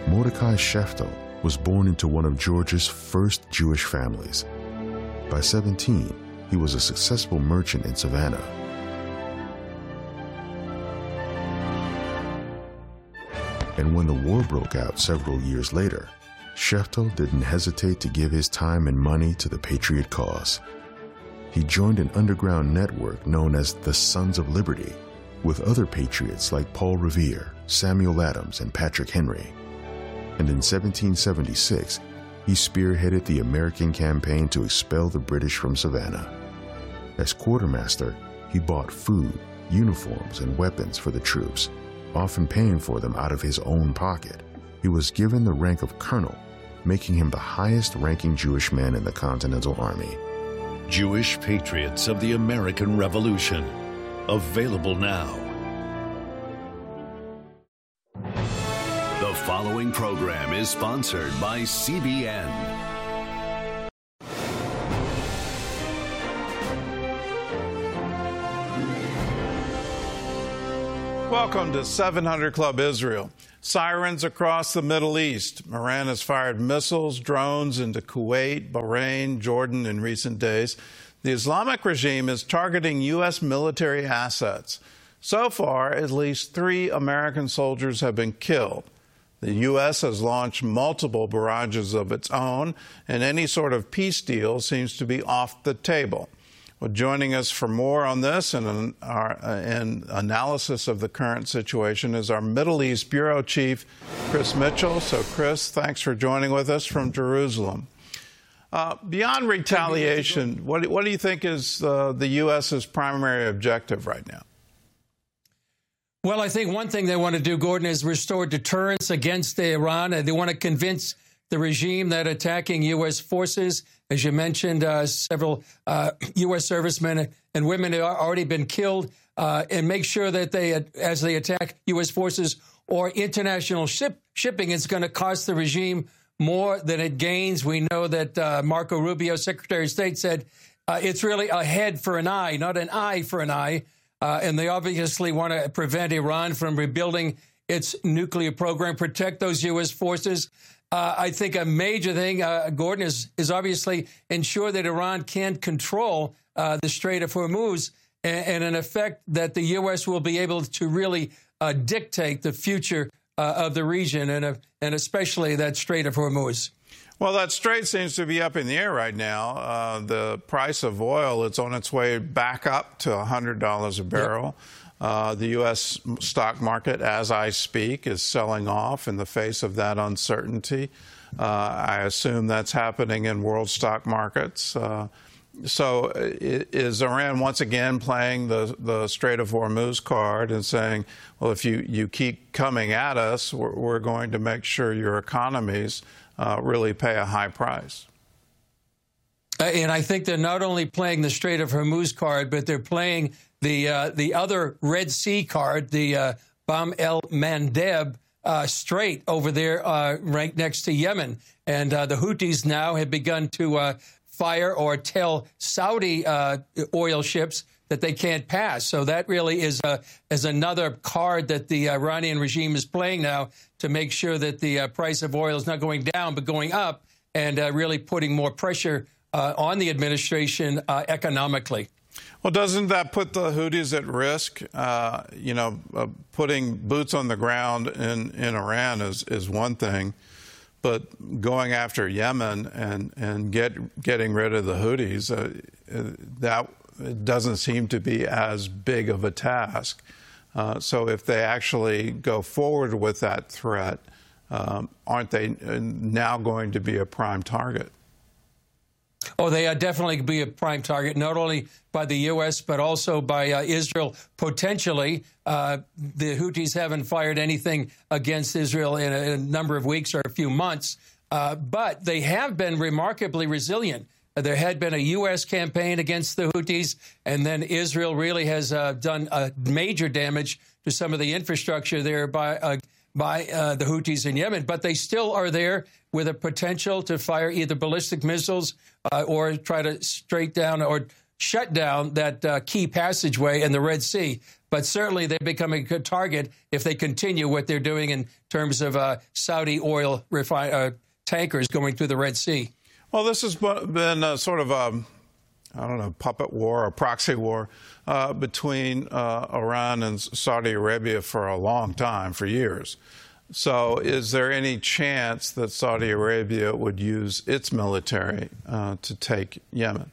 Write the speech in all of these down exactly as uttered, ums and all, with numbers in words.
Mordecai Sheftel was born into one of Georgia's first Jewish families. By seventeen, he was a successful merchant in Savannah. And when the war broke out several years later, Sheftel didn't hesitate to give his time and money to the Patriot cause. He joined an underground network known as the Sons of Liberty, with other patriots like Paul Revere, Samuel Adams, and Patrick Henry. And in seventeen seventy-six, he spearheaded the American campaign to expel the British from Savannah. As quartermaster, he bought food, uniforms, and weapons for the troops, often paying for them out of his own pocket. He was given the rank of colonel, making him the highest-ranking Jewish man in the Continental Army. Jewish Patriots of the American Revolution. Available now. The following program is sponsored by C B N. Welcome to seven hundred Club Israel. Sirens across the Middle East. Iran has fired missiles, drones into Kuwait, Bahrain, Jordan in recent days. The Islamic regime is targeting U S military assets. So far, at least three American soldiers have been killed. The U S has launched multiple barrages of its own, and any sort of peace deal seems to be off the table. Well, joining us for more on this and an, our, uh, and analysis of the current situation is our Middle East Bureau Chief, Chris Mitchell. So, Chris, thanks for joining with us from Jerusalem. Uh, beyond retaliation, what, what do you think is uh, the U S's primary objective right now? Well, I think one thing they want to do, Gordon, is restore deterrence against Iran. They want to convince the regime that attacking U S forces, as you mentioned, uh, several uh, U S servicemen and women have already been killed, uh, and make sure that they, as they attack U S forces or international ship, shipping, it's going to cost the regime more than it gains. We know that uh, Marco Rubio, Secretary of State, said uh, it's really a head for an eye, not an eye for an eye. Uh, and they obviously want to prevent Iran from rebuilding its nuclear program, protect those U S forces. Uh, I think a major thing, uh, Gordon, is, is obviously ensure that Iran can control uh, the Strait of Hormuz, and, and in effect that the U S will be able to really uh, dictate the future uh, of the region, and, uh, and especially that Strait of Hormuz. Well, that strait seems to be up in the air right now. Uh, the price of oil, it's on its way back up to one hundred dollars a barrel. Yep. Uh, the U S stock market, as I speak, is selling off in the face of that uncertainty. Uh, I assume that's happening in world stock markets. Uh, so is Iran once again playing the, the Strait of Hormuz card and saying, well, if you, you keep coming at us, we're, we're going to make sure your economies uh, really pay a high price? And I think they're not only playing the Strait of Hormuz card, but they're playing the uh, the other Red Sea card, the uh, Bab el-Mandeb uh, Strait over there, uh, right next to Yemen. And uh, the Houthis now have begun to uh, fire or tell Saudi uh, oil ships that they can't pass. So that really is, uh, is another card that the Iranian regime is playing now to make sure that the uh, price of oil is not going down but going up, and uh, really putting more pressure uh, on the administration uh, economically. Well, doesn't that put the Houthis at risk? Uh, you know, uh, putting boots on the ground in, in Iran is, is one thing, but going after Yemen and, and get, getting rid of the Houthis, uh, that doesn't seem to be as big of a task. Uh, so if they actually go forward with that threat, um, aren't they now going to be a prime target? Oh, they are definitely be a prime target, not only by the U S, but also by uh, Israel, potentially. Uh, the Houthis haven't fired anything against Israel in a, in a number of weeks or a few months, uh, but they have been remarkably resilient. There had been a U S campaign against the Houthis, and then Israel really has uh, done uh, major damage to some of the infrastructure there by uh, by uh, the Houthis in Yemen. But they still are there with a potential to fire either ballistic missiles uh, or try to straight down or shut down that uh, key passageway in the Red Sea. But certainly they're becoming a good target if they continue what they're doing in terms of uh, Saudi oil refi- uh, tankers going through the Red Sea. Well, this has been a sort of a, I don't know, puppet war or proxy war uh, between uh, Iran and Saudi Arabia for a long time, for years. So is there any chance that Saudi Arabia would use its military uh, to take Yemen?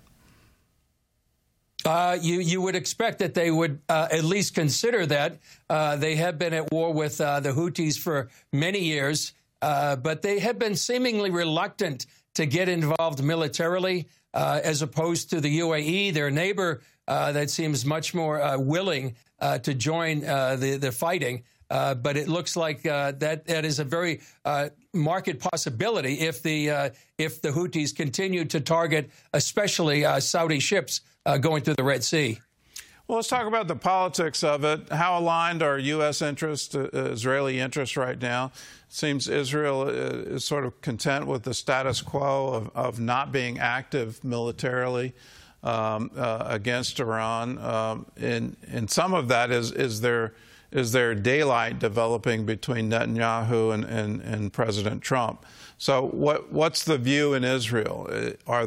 Uh, you, you would expect that they would uh, at least consider that. Uh, they have been at war with uh, the Houthis for many years, uh, but they have been seemingly reluctant to get involved militarily, uh, as opposed to the U A E, their neighbor, uh, that seems much more uh, willing uh, to join uh, the, the fighting. Uh, but it looks like uh, that that is a very uh, market possibility if the uh, if the Houthis continue to target, especially uh, Saudi ships uh, going through the Red Sea. Well, let's talk about the politics of it. How aligned are U S interests to uh, Israeli interests right now? It seems Israel is sort of content with the status quo of, of not being active militarily um, uh, against Iran. Um, and, and some of that is, is their is there daylight developing between Netanyahu and, and, and President Trump. So what, what's the view in Israel? Are